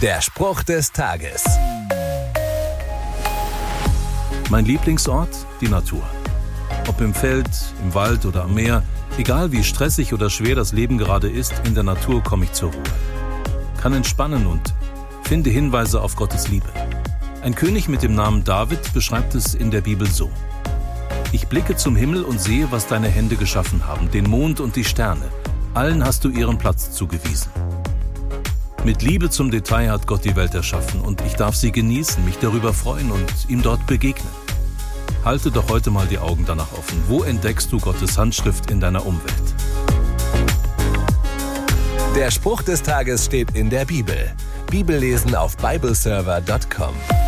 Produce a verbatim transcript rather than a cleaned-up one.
Der Spruch des Tages. Mein Lieblingsort? Die Natur. Ob im Feld, im Wald oder am Meer, egal wie stressig oder schwer das Leben gerade ist, in der Natur komme ich zur Ruhe. Kann entspannen und finde Hinweise auf Gottes Liebe. Ein König mit dem Namen David beschreibt es in der Bibel so: Ich blicke zum Himmel und sehe, was deine Hände geschaffen haben, den Mond und die Sterne. Allen hast du ihren Platz zugewiesen. Mit Liebe zum Detail hat Gott die Welt erschaffen und ich darf sie genießen, mich darüber freuen und ihm dort begegnen. Halte doch heute mal die Augen danach offen. Wo entdeckst du Gottes Handschrift in deiner Umwelt? Der Spruch des Tages steht in der Bibel. Bibellesen auf bibleserver punkt com.